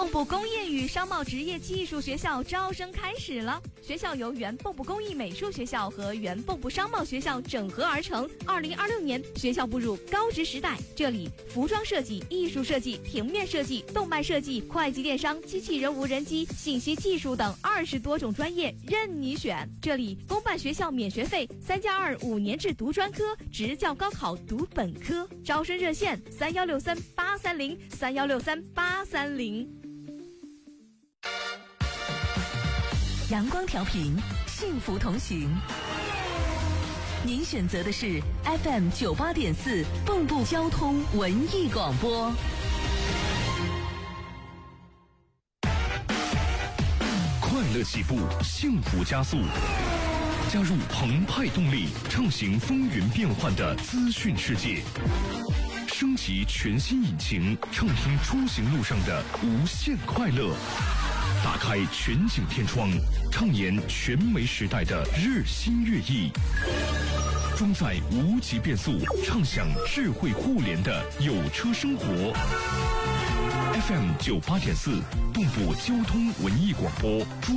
蚌埠工业与商贸职业技术学校招生开始了。学校由原蚌埠工艺美术学校和原蚌埠商贸学校整合而成。2026年，学校步入高职时代，这里服装设计、艺术设计、平面设计、动漫设计、会计电商、机器人无人机、信息技术等20多种专业任你选。这里公办学校免学费，3+2 5年制读专科，职教高考读本科。招生热线3163-830，3163-830。 阳光调频，幸福同行。您选择的是 FM 98.4蚌埠交通文艺广播。 快乐起步，幸福加速。加入澎湃动力，畅行风云变幻的资讯世界。升级全新引擎，畅听出行路上的无限快乐。打开全景天窗，畅言全媒时代的日新月异。装载无极变速，畅享智慧互联的有车生活。FM 98.4蚌埠交通文艺广播。